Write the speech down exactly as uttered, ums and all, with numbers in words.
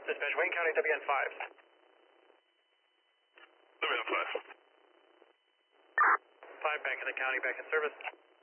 Dispatch, Wayne County, W N five. W N five. five back in the county, back in service.